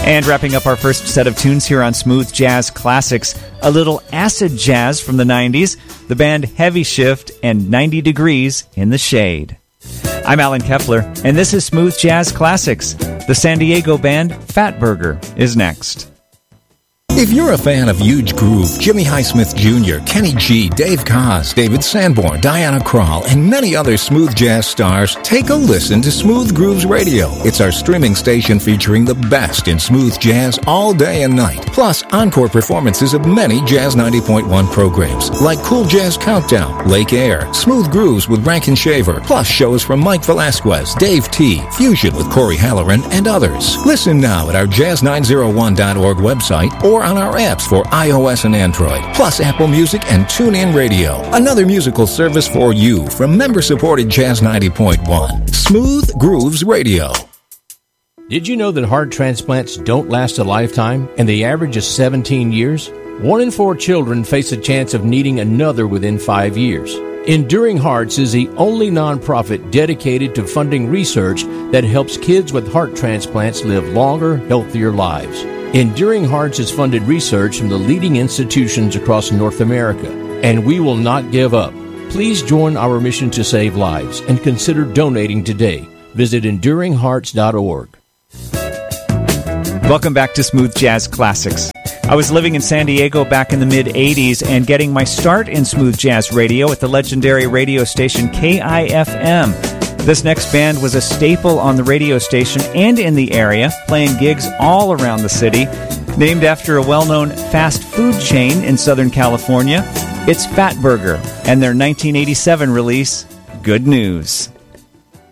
And wrapping up our first set of tunes here on Smooth Jazz Classics, a little acid jazz from the 90s, the band Heavy Shift and 90 Degrees in the Shade. I'm Alan Kepler, and this is Smooth Jazz Classics. The San Diego band Fatburger is next. If you're a fan of Huge Groove, Jimmy Highsmith Jr., Kenny G, Dave Koz, David Sanborn, Diana Krall, and many other smooth jazz stars, take a listen to Smooth Grooves Radio. It's our streaming station featuring the best in smooth jazz all day and night, plus encore performances of many Jazz 90.1 programs, like Cool Jazz Countdown, Lake Air, Smooth Grooves with Rankin Shaver, plus shows from Mike Velasquez, Dave T, Fusion with Corey Halloran, and others. Listen now at our jazz901.org website or on our apps for iOS and Android, plus Apple Music and TuneIn Radio. Another musical service for you from member-supported Jazz 90.1. Smooth Grooves Radio. Did you know that heart transplants don't last a lifetime and the average is 17 years? 1 in 4 children face a chance of needing another within 5 years. Enduring Hearts is the only nonprofit dedicated to funding research that helps kids with heart transplants live longer, healthier lives. Enduring Hearts has funded research from the leading institutions across North America, and we will not give up. Please join our mission to save lives and consider donating today. Visit EnduringHearts.org. Welcome back to Smooth Jazz Classics. I was living in San Diego back in the mid-'80s and getting my start in smooth jazz radio at the legendary radio station KIFM. This next band was a staple on the radio station and in the area, playing gigs all around the city. Named after a well-known fast food chain in Southern California, it's Fatburger and their 1987 release, Good News.